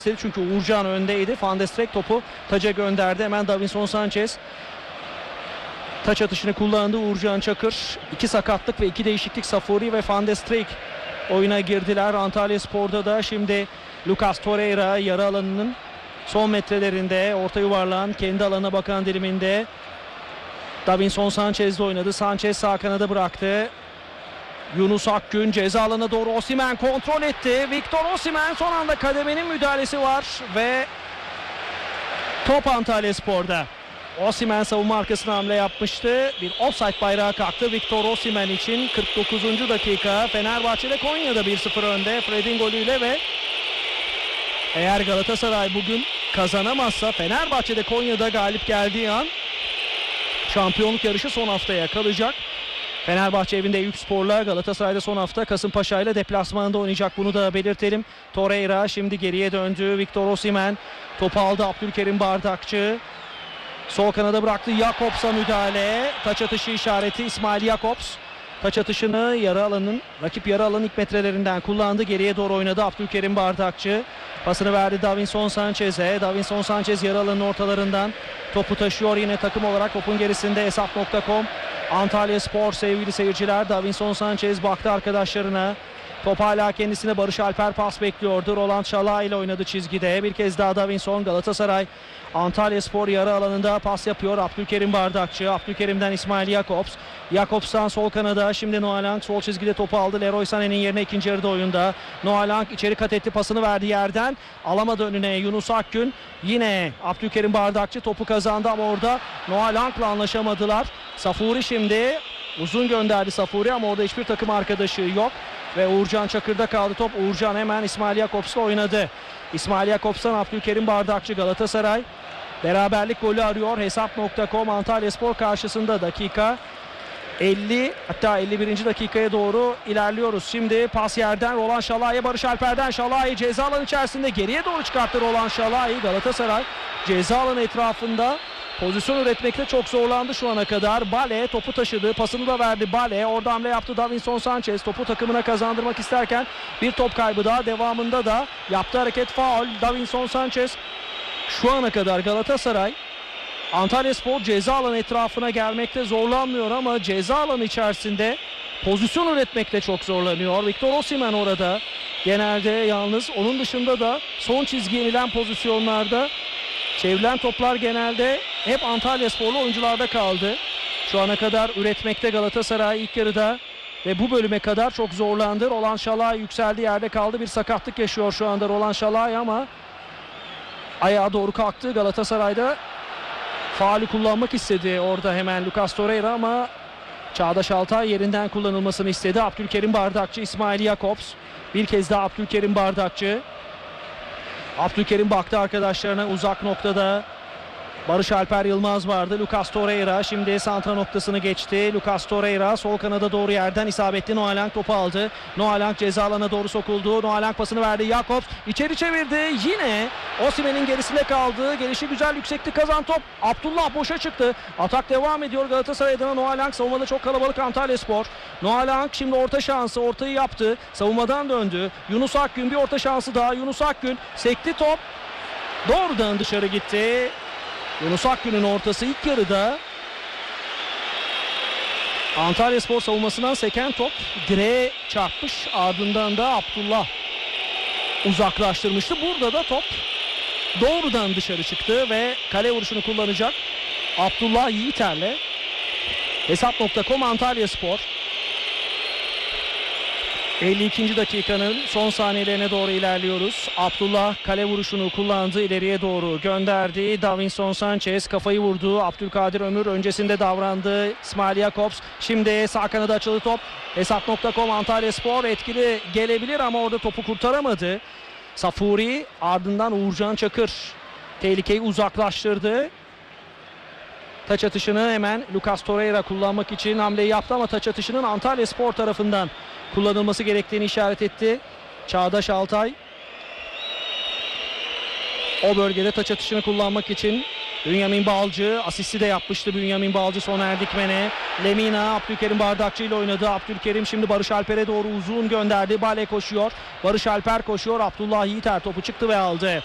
Çünkü Uğurcan öndeydi. Van de Streek topu taca gönderdi. Hemen Davinson Sanchez taç atışını kullandı. Uğurcan Çakır. 2 sakatlık ve 2 değişiklik. Safuri ve Van de Streek oyuna girdiler. Antalyaspor'da da şimdi Lucas Torreira yarı alanının son metrelerinde, orta yuvarlağın kendi alanına bakan diliminde Davinson Sanchez'de oynadı. Sanchez sağ kanada bıraktı. Yunus Akgün ceza alanına doğru Osimhen kontrol etti. Victor Osimhen son anda kademenin müdahalesi var ve top Antalyaspor'da. Osimhen savunma arkasına hamle yapmıştı. Bir offside bayrağı kalktı Victor Osimhen için. 49. dakika. Fenerbahçe'de Konya'da 1-0 önde. Fred'in golüyle ve eğer Galatasaray bugün kazanamazsa Fenerbahçe'de Konya'da galip geldiği an şampiyonluk yarışı son haftaya kalacak. Fenerbahçe evinde Eyüpspor'la, Galatasaray'da son hafta Kasımpaşa ile deplasmanda oynayacak, bunu da belirtelim. Torreira şimdi geriye döndü. Victor Osimhen topu aldı. Abdülkerim Bardakçı sol kanada bıraktı. Jakobs'a müdahale. Taç atışı işareti İsmail Jakobs. Taç atışını rakip yarı alanın ilk metrelerinden kullandı. Geriye doğru oynadı Abdülkerim Bardakçı. Pasını verdi Davinson Sanchez'e. Davinson Sanchez yarı alanın ortalarından topu taşıyor yine takım olarak. Topun gerisinde Hesap.com. Antalyaspor sevgili seyirciler. Davinson Sanchez baktı arkadaşlarına. Top hala kendisine, Barış Alper pas bekliyordu. Roland Şalay ile oynadı çizgide. Bir kez daha Davinson. Galatasaray Antalyaspor yarı alanında pas yapıyor. Abdülkerim Bardakçı. Abdülkerim'den İsmail Jakobs. Jakobs'tan sol kanada. Şimdi Noah Lang sol çizgide topu aldı. Leroy Sané'nin yerine ikinci yarıda oyunda. Noah Lang içeri kat etti. Pasını verdi yerden. Alamadı önüne Yunus Akgün. Yine Abdülkerim Bardakçı topu kazandı ama orada Noah Lang'la anlaşamadılar. Safuri şimdi uzun gönderdi Safuri ama orada hiçbir takım arkadaşı yok. Ve Uğurcan Çakır'da kaldı top. Uğurcan hemen İsmail Jakobs'la oynadı. İsmail Jakobs'tan Abdülkerim Bardakçı. Galatasaray beraberlik golü arıyor. Hesap.com Antalyaspor karşısında dakika 50, hatta 51. dakikaya doğru ilerliyoruz. Şimdi pas yerden Roland Şalay'a, Barış Alper'den Şalay ceza alanı içerisinde geriye doğru çıkarttı Roland Şalay. Galatasaray ceza alanı etrafında pozisyon üretmekte çok zorlandı şu ana kadar. Bale topu taşıdı. Pasını da verdi Bale. Orada hamle yaptı Davinson Sanchez. Topu takımına kazandırmak isterken bir top kaybı daha. Devamında da yaptığı hareket faul. Davinson Sanchez. Şu ana kadar Galatasaray Antalyaspor ceza alanı etrafına gelmekte zorlanmıyor ama ceza alanı içerisinde pozisyon üretmekte çok zorlanıyor. Victor Osimhen orada genelde yalnız. Onun dışında da son çizgiye inilen pozisyonlarda çevrilen toplar genelde hep Antalyasporlu oyuncularda kaldı. Şu ana kadar üretmekte Galatasaray ilk yarıda ve bu bölüme kadar çok zorlandı. Roland Şalay yükseldi, yerde kaldı. Bir sakatlık yaşıyor şu anda Roland Şalay ama ayağa doğru kalktı. Galatasaray'da faulü kullanmak istedi orada hemen Lucas Torreira ama Çağdaş Altay yerinden kullanılmasını istedi. Abdülkerim Bardakçı, İsmail Jakobs. Bir kez daha Abdülkerim Bardakçı. Abdülkerim baktı arkadaşlarına, uzak noktada Barış Alper Yılmaz vardı. Lucas Torreira şimdi santra noktasını geçti. Lucas Torreira sol kanada doğru yerden isabetli. Noah Lang topu aldı. Noah Lang ceza alanına doğru sokuldu. Noah Lang pasını verdi. Jakobs içeri çevirdi. Yine Osimhen'in gerisinde kaldı. Gelişi güzel, yüksekti kazan top. Abdullah boşa çıktı. Atak devam ediyor Galatasaray adına. Noah Lang savunmada çok kalabalık Antalyaspor. Noah Lang şimdi orta şansı. Ortayı yaptı. Savunmadan döndü. Yunus Akgün bir orta şansı daha. Yunus Akgün sekti top. Doğrudan dışarı gitti. Yunus Akgün'ün ortası ilk yarıda Antalyaspor savunmasından seken top direğe çarpmış, ardından da Abdullah uzaklaştırmıştı. Burada da top doğrudan dışarı çıktı ve kale vuruşunu kullanacak Abdullah Yiğiter'le. Hesap.com Antalyaspor 52. dakikanın son saniyelerine doğru ilerliyoruz. Abdullah kale vuruşunu kullandı. İleriye doğru gönderdi. Davinson Sanchez kafayı vurdu. Abdülkadir Ömür öncesinde davrandı. İsmail Jakobs. Şimdi sağ kanada açıldı top. Hesap.com Antalyaspor etkili gelebilir ama orada topu kurtaramadı. Safuri, ardından Uğurcan Çakır tehlikeyi uzaklaştırdı. Taç atışını hemen Lucas Torreira kullanmak için hamleyi yaptı ama taç atışının Antalyaspor tarafından kullanılması gerektiğini işaret etti Çağdaş Altay. O bölgede taç atışını kullanmak için Bünyamin Balcı asisti de yapmıştı. Bünyamin Balcı Soner Dikmen'e. Lemina Abdülkerim Bardakçı ile oynadı. Abdülkerim şimdi Barış Alper'e doğru uzun gönderdi. Bale koşuyor. Barış Alper koşuyor. Abdullah Yiğiter topu çıktı ve aldı.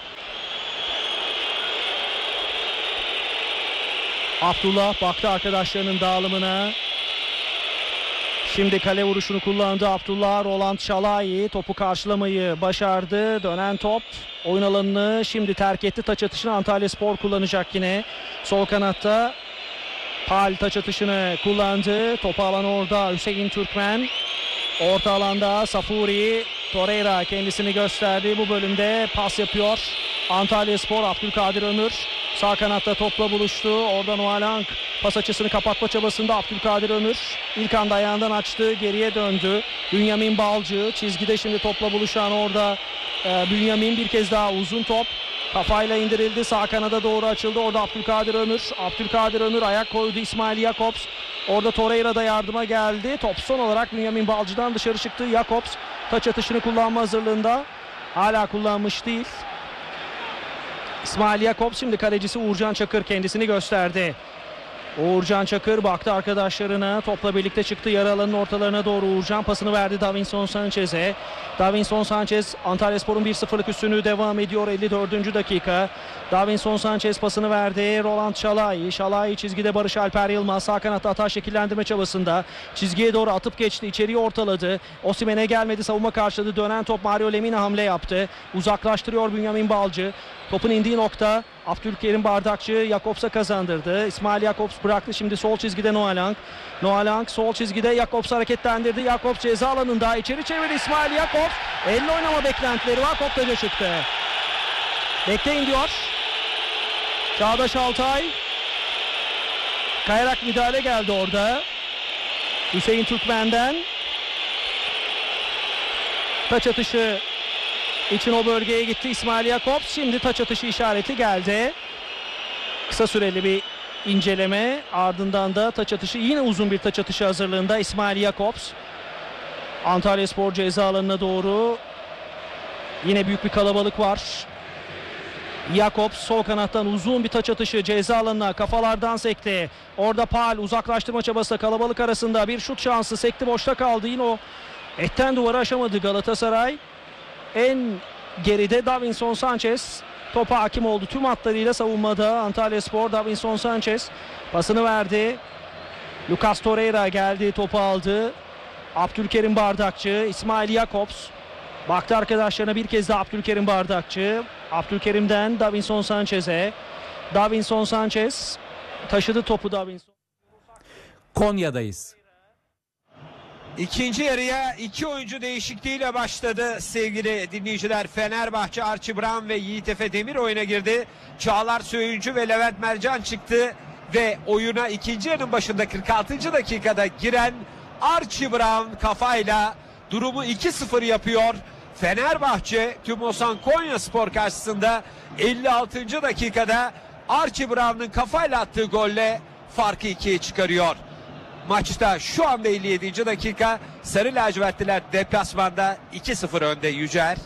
Abdullah baktı arkadaşlarının dağılımına. Şimdi kale vuruşunu kullandı Abdullah. Roland Şalai topu karşılamayı başardı. Dönen top oyun alanını şimdi terk etti. Taç atışını Antalyaspor kullanacak yine. Sol kanatta Pal taç atışını kullandı. Topu alan orada Hüseyin Türkmen. Orta alanda Safuri. Torreira kendisini gösterdi. Bu bölümde pas yapıyor Antalyaspor. Abdülkadir Ömür sağ kanatta topla buluştu. Oradan Oalang pas açısını kapatma çabasında Abdülkadir Ömür. İlk anda ayağından açtı. Geriye döndü. Bünyamin Balcı çizgide şimdi topla buluşan orada Bünyamin bir kez daha uzun top. Kafayla indirildi. Sağ kanada doğru açıldı. Orada Abdülkadir Ömür. Abdülkadir Ömür ayak koydu. İsmail Jakobs. Orada Torreira da yardıma geldi. Top son olarak Bünyamin Balcı'dan dışarı çıktı. Jakobs taç atışını kullanma hazırlığında. Hala kullanmış değil. İsmail Jakobs şimdi kalecisi Uğurcan Çakır kendisini gösterdi. Uğurcan Çakır baktı arkadaşlarına, topla birlikte çıktı yarı alanın ortalarına doğru. Uğurcan pasını verdi Davinson Sanchez'e. Davinson Sanchez Antalyaspor'un 1-0'lık üstünlüğü devam ediyor 54. dakika. Davinson Sanchez pasını verdi. Roland Şalai. Şalai çizgide Barış Alper Yılmaz sağ kanatta hata şekillendirme çabasında. Çizgiye doğru atıp geçti. İçeriye ortaladı. Osimhen'e gelmedi. Savunma karşıladı. Dönen top Mario Lemina hamle yaptı. Uzaklaştırıyor Bünyamin Balcı. Topun indiği nokta Abdülkerim Bardakçı Jakobs'a kazandırdı. İsmail Jakobs bıraktı şimdi sol çizgide Noalang. Noalang sol çizgide Jakobs hareketlendirdi. Jakobs ceza alanında içeri çevirdi İsmail Jakobs. Elle oynama beklentileri var. Top taca çıktı. Bekleyin diyor Çağdaş Altay. Kayarak müdahale geldi orada. Hüseyin Türkmen'den. Taç atışı için o bölgeye gitti İsmail Jakobs. Şimdi taç atışı işareti geldi. Kısa süreli bir inceleme. Ardından da taç atışı, yine uzun bir taç atışı hazırlığında İsmail Jakobs. Antalyaspor ceza alanına doğru. Yine büyük bir kalabalık var. Jakobs sol kanattan uzun bir taç atışı ceza alanına, kafalardan sekti. Orada Pal uzaklaştırma çabası, kalabalık arasında bir şut şansı, sekti, boşta kaldı. Yine o etten duvara aşamadı Galatasaray. En geride Davinson Sanchez topa hakim oldu tüm hatlarıyla savunmada. Antalyaspor. Davinson Sanchez pasını verdi. Lucas Torreira geldi, topu aldı. Abdülkerim Bardakçı, İsmail Jakobs baktı arkadaşlarına, bir kez daha Abdülkerim Bardakçı. Abdülkerim'den Davinson Sanchez'e. Davinson Sanchez taşıdı topu. Davinson. Konya'dayız. İkinci yarıya iki oyuncu değişikliğiyle başladı sevgili dinleyiciler. Fenerbahçe Archie Brown ve Yiğit Efe Demir oyuna girdi. Çağlar Söyüncü ve Levent Mercan çıktı ve oyuna ikinci yarının başında 46. dakikada giren Archie Brown kafayla durumu 2-0 yapıyor. Fenerbahçe Tümosan Konyaspor karşısında 56. dakikada Archie Brown'un kafayla attığı golle farkı 2'ye çıkarıyor. Maçta şu anda 57. dakika, Sarı Lacivertliler deplasmanda 2-0 önde Yücel.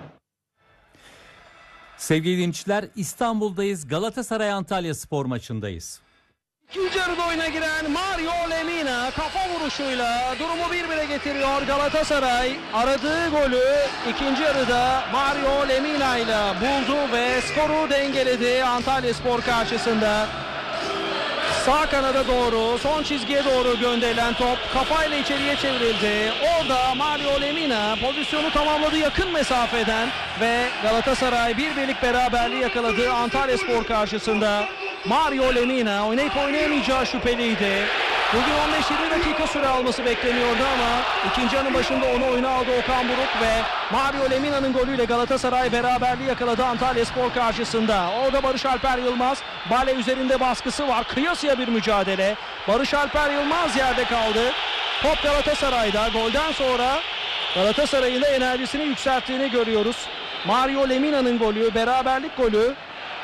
Sevgili dinleyiciler, İstanbul'dayız. Galatasaray Antalyaspor maçındayız. İkinci yarıda oyuna giren Mario Lemina kafa vuruşuyla durumu 1-1'e getiriyor Galatasaray. Aradığı golü ikinci yarıda Mario Lemina ile buldu ve skoru dengeledi Antalyaspor karşısında. Sağ kanada doğru, son çizgiye doğru gönderilen top kafayla içeriye çevrildi. Orada Mario Lemina pozisyonu tamamladı yakın mesafeden ve Galatasaray 1-1'lik beraberliği yakaladı Antalyaspor karşısında. Mario Lemina oynayıp oynayamayacağı şüpheliydi. Bugün 15-20 dakika süre alması bekleniyordu ama ikinci yarının başında onu oyuna aldı Okan Buruk ve Mario Lemina'nın golüyle Galatasaray beraberliği yakaladı Antalyaspor karşısında. Orada Barış Alper Yılmaz, Bale üzerinde baskısı var. Kıyasıya bir mücadele. Barış Alper Yılmaz yerde kaldı. Top Galatasaray'da. Golden sonra Galatasaray'ın da enerjisini yükselttiğini görüyoruz. Mario Lemina'nın golü, beraberlik golü.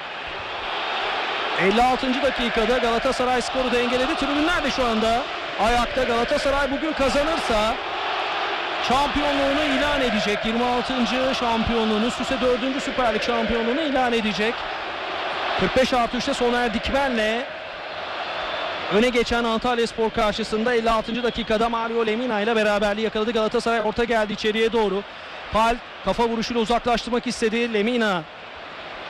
56. dakikada Galatasaray skoru dengeledi. Tribünler de şu anda ayakta. Galatasaray bugün kazanırsa şampiyonluğunu ilan edecek. 26. şampiyonluğunu, üst üste 4. Süper Lig şampiyonluğunu ilan edecek. 45+3'te Soner Dikmen'le öne geçen Antalyaspor karşısında 56. dakikada Mario Lemina ile beraberliği yakaladı. Galatasaray orta geldi içeriye doğru. Pal kafa vuruşuyla uzaklaştırmak istedi. Lemina